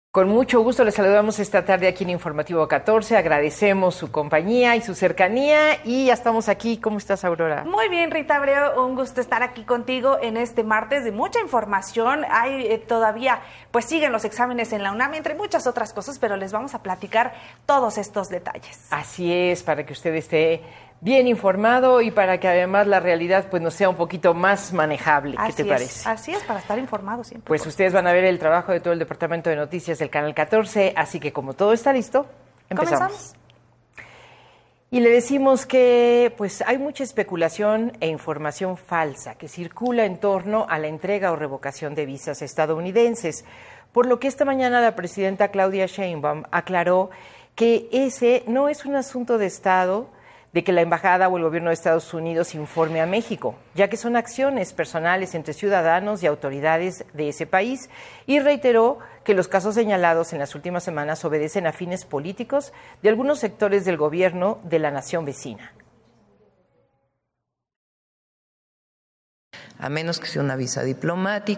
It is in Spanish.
Con mucho gusto les saludamos esta tarde aquí en Informativo 14. Agradecemos su compañía y su cercanía y ya estamos aquí. ¿Cómo estás, Aurora? Muy bien, Rita Abreu, un gusto estar aquí contigo en este martes de mucha información. Hay todavía, pues siguen los exámenes en la UNAM, entre muchas otras cosas, pero les vamos a platicar todos estos detalles. Así es, para que usted esté bien informado y para que además la realidad pues nos sea un poquito más manejable. ¿Qué te parece? Así es, para estar informado siempre. Pues ustedes van a ver el trabajo de todo el Departamento de Noticias del Canal 14, así que como todo está listo, empezamos. Y le decimos que pues hay mucha especulación e información falsa que circula en torno a la entrega o revocación de visas estadounidenses, por lo que esta mañana la presidenta Claudia Sheinbaum aclaró que ese no es un asunto de Estado, de que la embajada o el gobierno de Estados Unidos informe a México, ya que son acciones personales entre ciudadanos y autoridades de ese país, y reiteró que los casos señalados en las últimas semanas obedecen a fines políticos de algunos sectores del gobierno de la nación vecina. A menos que sea una visa diplomática